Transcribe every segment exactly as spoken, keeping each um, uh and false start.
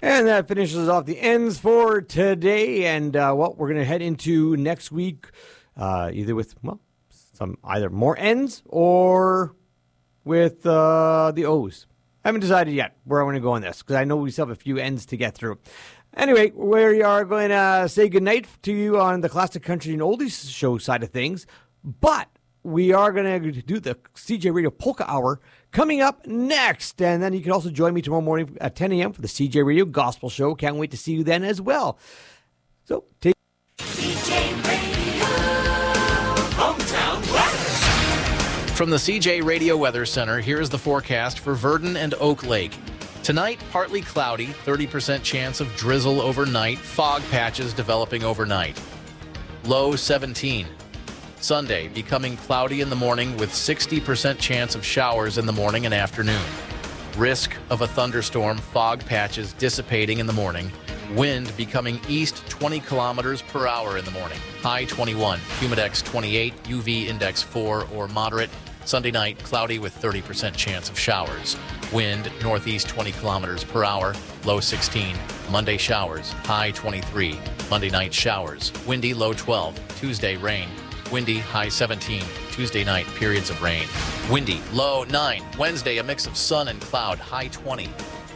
And that finishes off the ends for today. And uh, what we're going to head into next week, uh, either with, well, some either more ends or with uh, the O's. I haven't decided yet where I want to go on this because I know we still have a few ends to get through. Anyway, we are going to say goodnight to you on the Classic Country and Oldies show side of things. But we are going to do the C J Radio Polka Hour coming up next. And then you can also join me tomorrow morning at ten a.m. for the C J Radio Gospel Show. Can't wait to see you then as well. So, take C J Radio Hometown Weather. From the C J Radio Weather Center, here's the forecast for Virden and Oak Lake. Tonight, partly cloudy, thirty percent chance of drizzle overnight, fog patches developing overnight. Low seventeen. Sunday, becoming cloudy in the morning with sixty percent chance of showers in the morning and afternoon. Risk of a thunderstorm, fog patches dissipating in the morning. Wind becoming east twenty kilometers per hour in the morning. High twenty-one, humidex twenty-eight, U V index four or moderate. Sunday night, cloudy with thirty percent chance of showers. Wind northeast twenty kilometers per hour, low sixteen. Monday showers, high twenty-three. Monday night showers, windy low twelve. Tuesday rain. Windy, high seventeen. Tuesday night, periods of rain. Windy, low nine. Wednesday, a mix of sun and cloud, high twenty.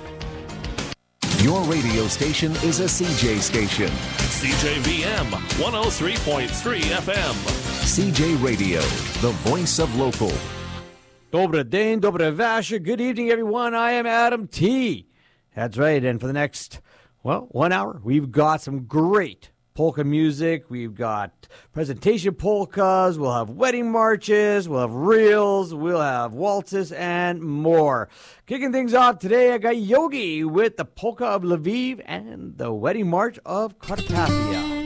Your radio station is a C J station. C J V M one oh three point three F M. C J Radio, the voice of local. Dobre den, dobre vasher. Good evening, everyone. I am Adam T. That's right. And for the next, well, one hour, we've got some great polka music. We've got presentation polkas. We'll have wedding marches. We'll have reels. We'll have waltzes and more. Kicking things off today, I got Yogi with the Polka of Lviv and the Wedding March of Carpathia.